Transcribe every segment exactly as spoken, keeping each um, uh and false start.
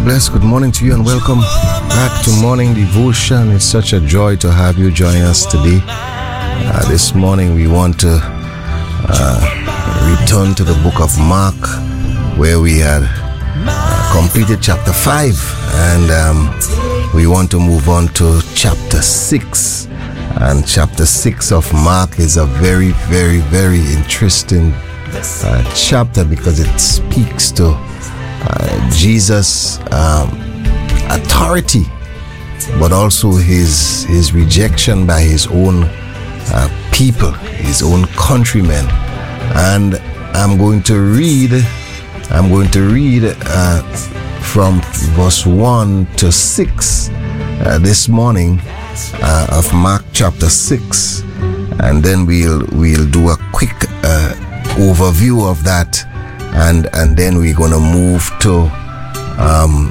bless. Good morning to you and welcome back to Morning Devotion. It's such a joy to have you join us today. Uh, this morning we want to uh, return to the book of Mark, where we had uh, completed chapter five, and um, we want to move on to chapter six. And chapter six of Mark is a very, very, very interesting uh, chapter because it speaks to Uh, Jesus' um, authority, but also his his rejection by his own uh, people, his own countrymen. And I'm going to read. I'm going to read uh, from verse one to six uh, this morning uh, of Mark chapter six, and then we'll we'll do a quick uh, overview of that. And and then we're gonna move to, um,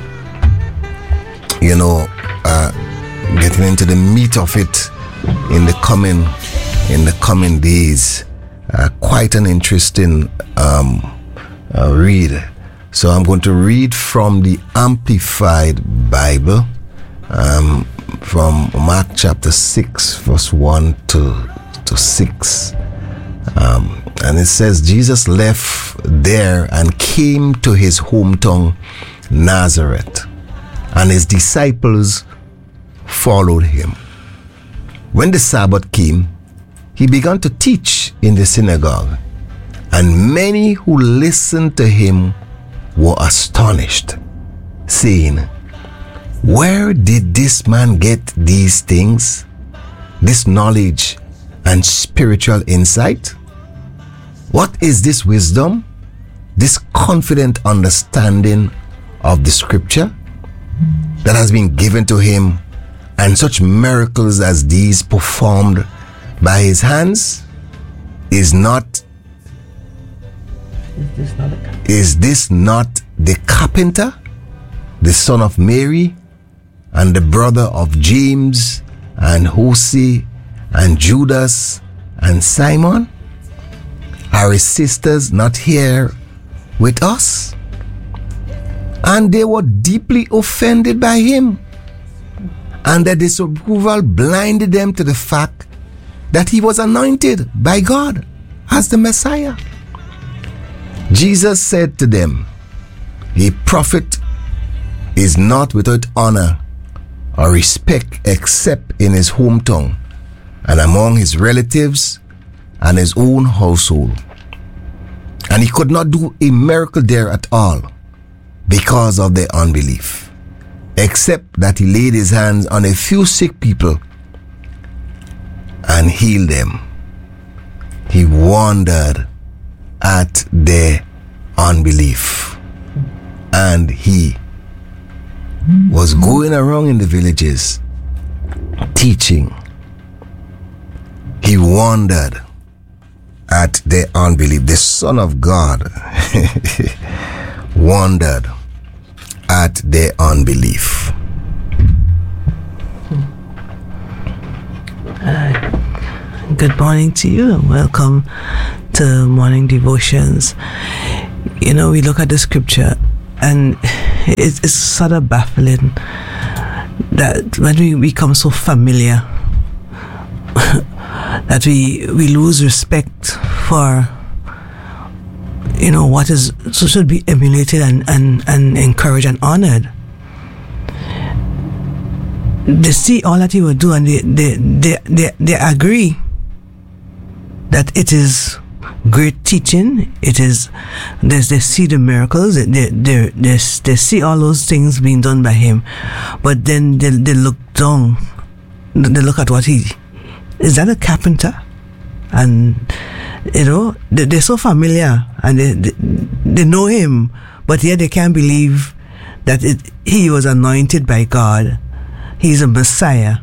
you know, uh, getting into the meat of it in the coming in the coming days. Uh, quite an interesting um, uh, read. So I'm going to read from the Amplified Bible, um, from Mark chapter six, verse one to to six. Um, and it says, Jesus left there and came to his hometown Nazareth, and his disciples followed him. When the Sabbath came, he began to teach in the synagogue, and many who listened to him were astonished, saying, "Where did this man get these things, this knowledge and spiritual insight? What is this wisdom, this confident understanding of the scripture that has been given to him, and such miracles as these performed by his hands? Is not Is this not, is this not the carpenter, the son of Mary, and the brother of James and Jose and Judas and Simon? Are his sisters not here with us?" And they were deeply offended by him, and their disapproval blinded them to the fact that he was anointed by God as the Messiah. Jesus said to them, "A prophet is not without honor or respect except in his hometown and among his relatives and his own household." And he could not do a miracle there at all because of their unbelief, except that he laid his hands on a few sick people and healed them. He wondered at their unbelief, and he was going around in the villages teaching. He wondered at their unbelief. The Son of God wondered at their unbelief. uh, good morning to you and welcome to Morning Devotions. You know, we look at the scripture and it's, it's sort of baffling that when we become so familiar that we we lose respect for, you know, what is so should be emulated and, and, and encouraged and honored. They see all that he will do and they they, they, they, they agree that it is great teaching. It is they, they see the miracles, they, they, they, they, they see all those things being done by him, but then they, they look down, they look at what he is. That a carpenter? And you know, they, they're so familiar and they, they they know him, but yet they can't believe that it, he was anointed by God. He's a Messiah,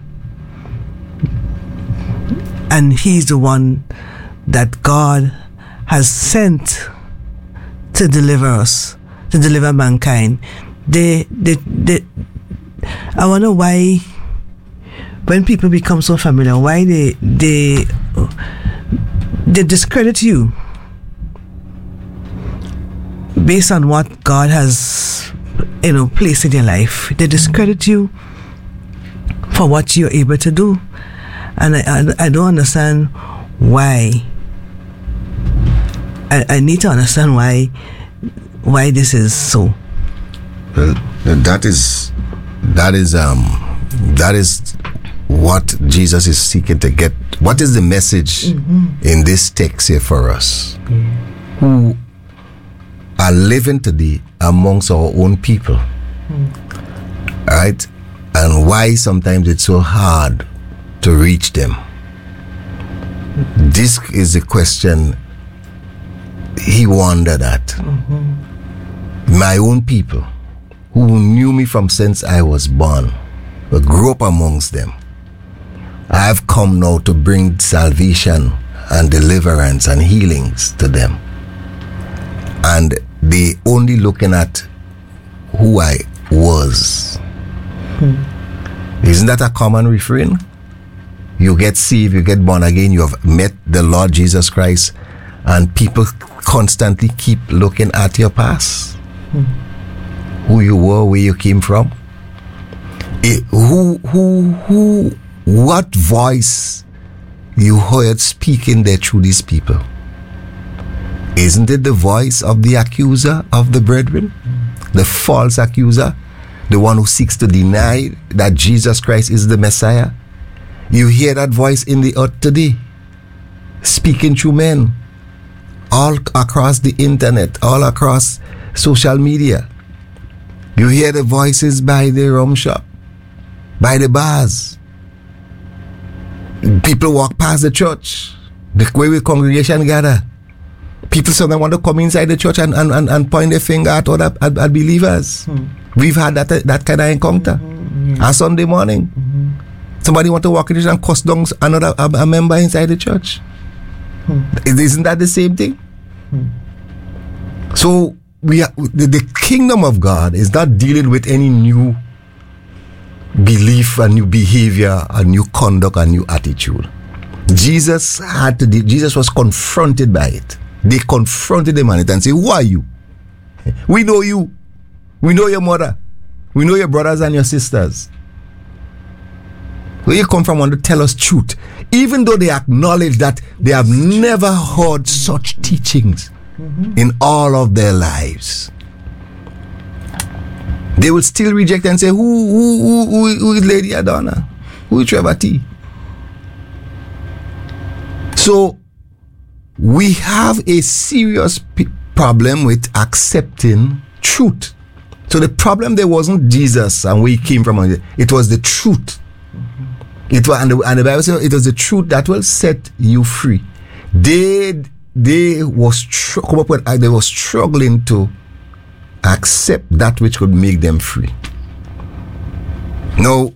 and he's the one that God has sent to deliver us, to deliver mankind. They, they, they. I wonder why, when people become so familiar, why they they they discredit you based on what God has you know, place in your life. They discredit you for what you're able to do. And I, I, I don't understand why. I, I need to understand why why this is so. Well, that is that is um that is what Jesus is seeking to get. What is the message mm-hmm. in this text here for us, yeah. who are living today amongst our own people, mm. right? And why sometimes it's so hard to reach them. This is the question he wondered at. Mm-hmm. My own people, who knew me from since I was born, but grew up amongst them. I have come now to bring salvation and deliverance and healings to them. And they only looking at who I was. Hmm. Isn't that a common refrain? You get saved, you get born again, you have met the Lord Jesus Christ, and people constantly keep looking at your past. Hmm. Who you were, where you came from. It, who, who, who, what voice you heard speaking there through these people? Isn't it the voice of the accuser of the brethren? Mm. The false accuser? The one who seeks to deny that Jesus Christ is the Messiah? You hear that voice in the earth today, speaking through men, all across the internet, all across social media. You hear the voices by the rum shop, by the bars. People walk past the church, the way the congregation gather. People sometimes want to come inside the church and, and, and, and point their finger at other at, at believers. Hmm. We've had that that kind of encounter. Mm-hmm. Yeah. On Sunday morning, mm-hmm. somebody want to walk in the church and cuss down another a, a member inside the church. Hmm. Isn't that the same thing? Hmm. So we are, the, the kingdom of God is not dealing with any new belief, a new behavior, a new conduct, a new attitude. Jesus had to. Jesus was confronted by it. They confronted him on it and say, "Who are you? We know you. We know your mother. We know your brothers and your sisters. Where you come from, want to tell us truth." Even though they acknowledge that they have never heard such teachings mm-hmm. in all of their lives, they will still reject and say, who, who, who, who, who is Lady Adonna? Who is Trevor T? So, we have a serious p- problem with accepting truth. So the problem there wasn't Jesus and where he came from, it was the truth. Mm-hmm. It was, and the, and the Bible says it was the truth that will set you free. They, they was tr- come up with, uh, they were struggling to accept that which could make them free. Now,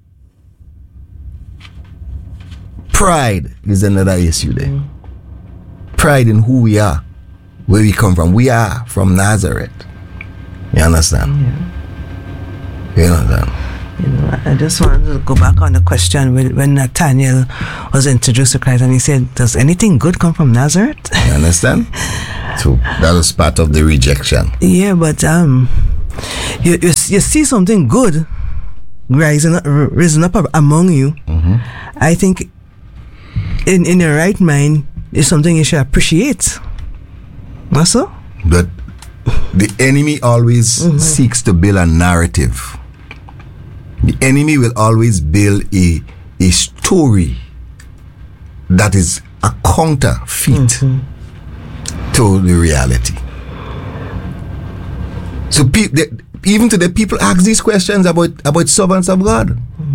pride is another issue there. Mm. Pride in who we are, where we come from. We are from Nazareth. You understand? Yeah. You understand? You know, I just wanted to go back on the question when, when Nathaniel was introduced to Christ and he said, "Does anything good come from Nazareth?" You understand? So that was part of the rejection. Yeah, but um, you you, you see something good rising up, risen up among you. Mm-hmm. I think in in your right mind is something you should appreciate. Not so? But the enemy always mm-hmm. seeks to build a narrative. The enemy will always build a a story that is a counterfeit mm-hmm. to the reality. So pe- they, even today, people ask these questions about, about servants of God. Mm-hmm.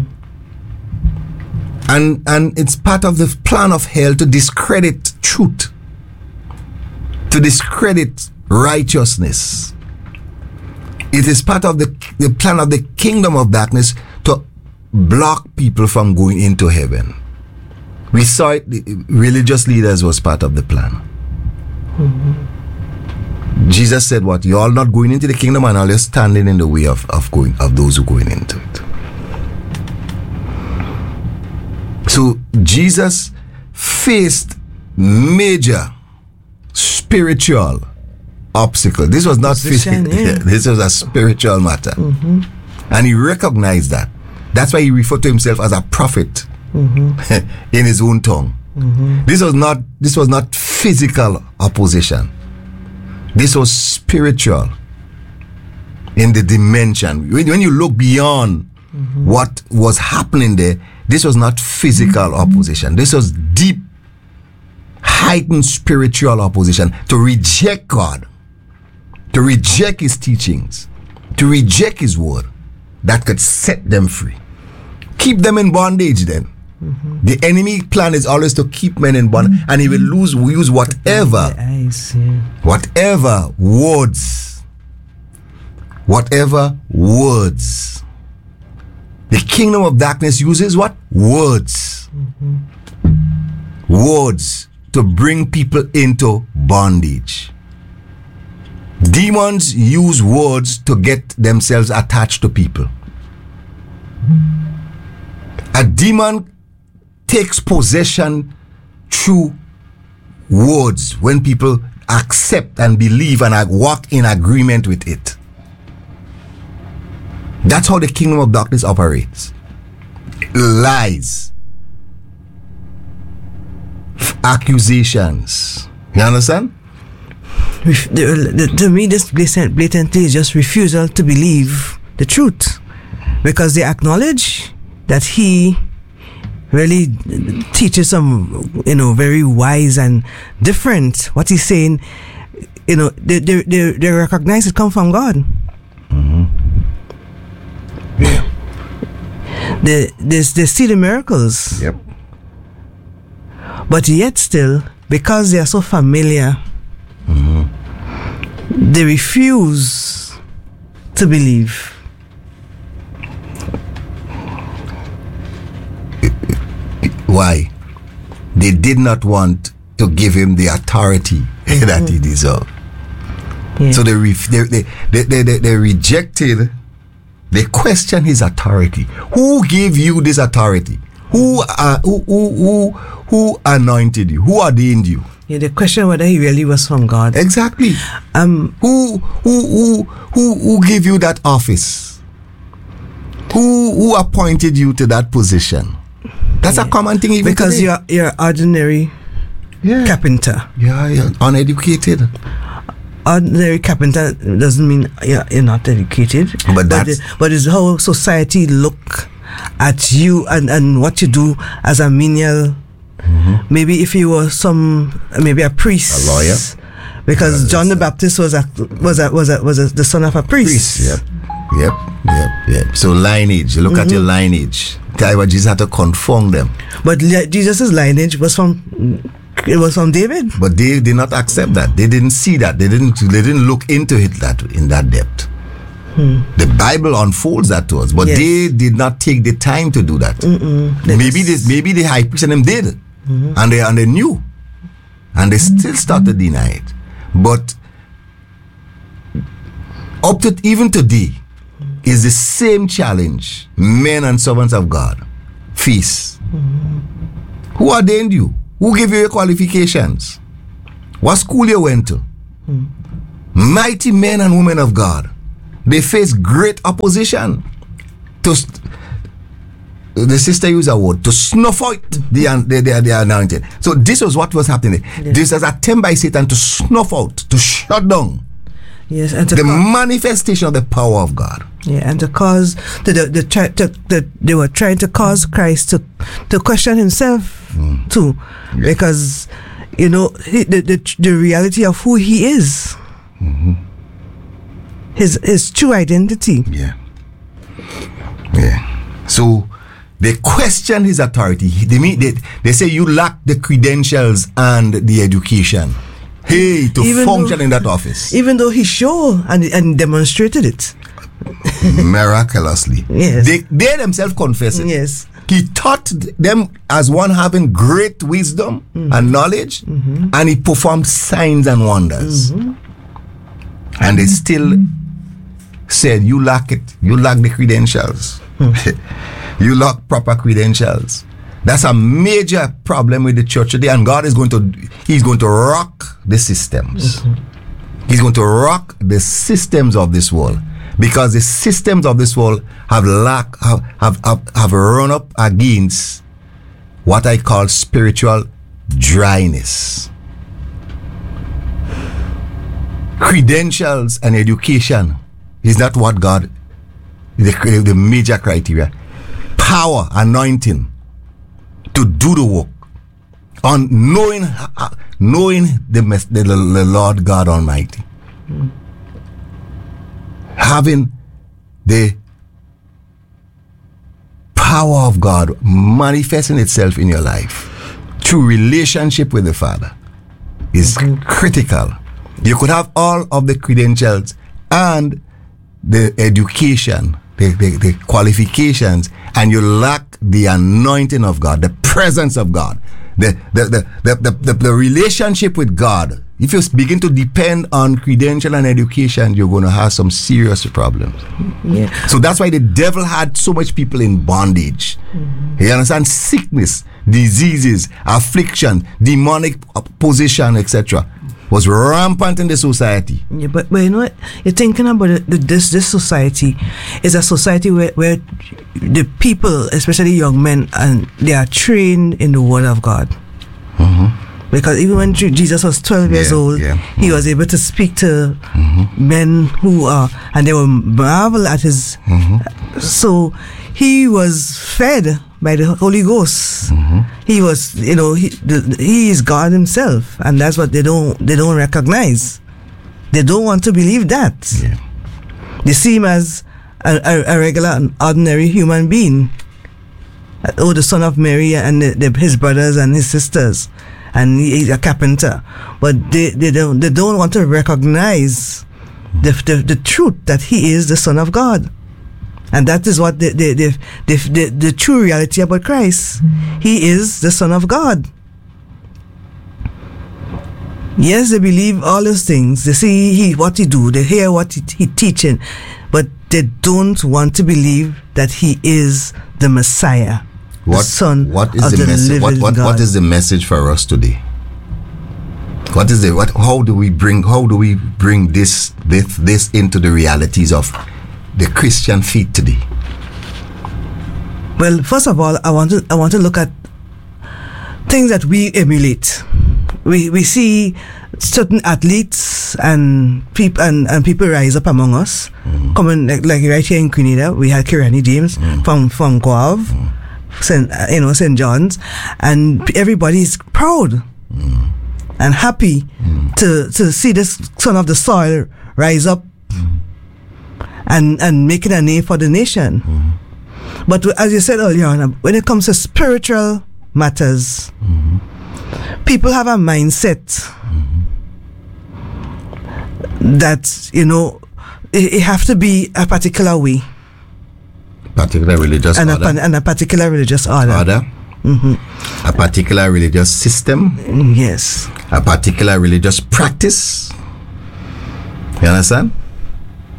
And, and it's part of the plan of hell to discredit truth, to discredit righteousness. It is part of the, the plan of the kingdom of darkness to block people from going into heaven. We saw it, the religious leaders was part of the plan. Mm-hmm. Jesus said, what? You're all not going into the kingdom and all you're standing in the way of, of going of those who are going into it. So Jesus faced major spiritual obstacle. This was not physical. Yeah. This was a spiritual matter. Mm-hmm. And he recognized that. That's why he referred to himself as a prophet mm-hmm. in his own tongue. Mm-hmm. This was not this was not physical opposition. This was spiritual in the dimension. When, when you look beyond mm-hmm. what was happening there, this was not physical mm-hmm. opposition. This was deep, heightened spiritual opposition to reject God, to reject his teachings, to reject his word that could set them free. Keep them in bondage then. Mm-hmm. The enemy plan is always to keep men in bondage, and he will lose use whatever whatever words whatever words the kingdom of darkness uses. What words mm-hmm. words to bring people into bondage. Demons use words to get themselves attached to people. A demon takes possession through words when people accept and believe and walk in agreement with it. That's how the kingdom of darkness operates. Lies, accusations. You understand? To me, this blatantly is just refusal to believe the truth, because they acknowledge that he really teaches some, you know, very wise and different. What he's saying, you know, they they they, they recognize it come from God. Mm-hmm. Yeah. They, they they see the miracles. Yep. But yet still, because they are so familiar, mm-hmm. they refuse to believe. Why? They did not want to give him the authority mm-hmm. that he deserved. Yeah. So they, ref- they, they, they, they, they, they rejected, they questioned his authority. Who gave you this authority? Who, uh, who, who, who, who anointed you? Who ordained you? Yeah, they questioned whether he really was from God. Exactly. Um, who, who, who, who, who gave you that office? Who, who appointed you to that position? That's yeah. a common thing even because today. you're you're ordinary yeah. carpenter. Yeah, you're uneducated. Ordinary carpenter doesn't mean you're, you're not educated. But that's but, it, but it's how society look at you and, and what you do as a menial. Mm-hmm. Maybe if you were some, maybe a priest, a lawyer, because yeah, John the Baptist was a was a was a was a, the son of a priest. priest. Yep, yep, yep, yep. So lineage. You look mm-hmm. at your lineage. Jesus had to conform them. But Jesus' lineage was from it was from David. But they did not accept that. They didn't see that. They didn't. They didn't look into it that in that depth. Hmm. The Bible unfolds that to us, but yes. they did not take the time to do that. Mm-mm. Maybe this. Maybe the high priest and them did, mm-hmm. and they and they knew, and they still started to deny it. But up to even today, is the same challenge. Men and servants of God face. Mm-hmm. Who ordained you? Who gave you your qualifications? What school you went to? Mm. Mighty men and women of God, they face great opposition. To st- the sister used a word to snuff out the, the, the, the anointed. So this was what was happening. Yeah. This was an attempt by Satan to snuff out, to shut down. Yes, and the ca- manifestation of the power of God. Yeah, and to cause the the, the, try, to, the they were trying to cause Christ to to question himself mm. too, yeah. because you know he, the, the the reality of who he is, mm-hmm. his his true identity. Yeah, yeah. So they question his authority. They mean they they say you lack the credentials and the education. Hey, to even function though, in that office. Even though he showed and, and demonstrated it. Miraculously. Yes. They, they themselves confess it. Yes. He taught them as one having great wisdom mm-hmm. and knowledge, mm-hmm. and he performed signs and wonders. Mm-hmm. And they still said, you lack it. You lack the credentials. Mm-hmm. You lack proper credentials. That's a major problem with the church today, and God is going to He's going to rock the systems. Mm-hmm. He's going to rock the systems of this world, because the systems of this world have lack have have, have, have run up against what I call spiritual dryness. Credentials and education is not what God, the, the major criteria. Power, anointing to do the work, on knowing uh, knowing the, the, the Lord God Almighty, mm. having the power of God manifesting itself in your life through relationship with the Father is mm-hmm. critical. You could have all of the credentials and the education, the, the, the qualifications, and you lack the anointing of God, the presence of God, the the, the, the, the, the, the relationship with God. If you begin to depend on credential and education, you're going to have some serious problems. Yeah. So that's why the devil had so much people in bondage. Mm-hmm. You understand? Sickness, diseases, affliction, demonic position, et cetera was rampant in the society. Yeah, but, but you know what? You're thinking about it, this this society is a society where, where the people, especially young men, and they are trained in the Word of God. Mm-hmm. Because even when Jesus was twelve years yeah, old, yeah. Mm-hmm. he was able to speak to mm-hmm. men who are, and they were marvel at his. Mm-hmm. So he was fed by the Holy Ghost. Mm-hmm. He was, you know, he the, he is God himself, and that's what they don't they don't recognize. They don't want to believe that. Yeah. They see him as a, a, a regular, an ordinary human being. Oh, the son of Mary and the, the, his brothers and his sisters, and he's a carpenter. But they, they don't they don't want to recognize the, the the truth that he is the Son of God. And that is what the the, the, the, the, the true reality about Christ. He is the Son of God. Yes, they believe all those things. They see he, what he do. They hear what he, he teaching. But they don't want to believe that he is the Messiah, what, the Son what is of the, the message? living What, what, God. what is the message for us today? What is the what? How do we bring? How do we bring this this this into the realities of the Christian faith today? Well, first of all, I want to I want to look at things that we emulate. We we see certain athletes and people and, and people rise up among us. Mm-hmm. Coming like, like right here in Grenada, we had Kirani James mm-hmm. from from Guave, mm-hmm. Saint uh, you know Saint John's, and everybody is proud mm-hmm. and happy mm-hmm. to to see this son of the soil rise up. Mm-hmm. And, and making a name for the nation. Mm-hmm. But as you said earlier on, when it comes to spiritual matters, mm-hmm. people have a mindset mm-hmm. that, you know, it, it have to be a particular way. Particular religious and order. A, and a particular religious order. Order. Mm-hmm. A particular religious system. Yes. A particular religious practice. You understand?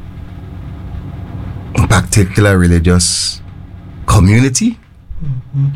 Particular religious community. Mm-hmm.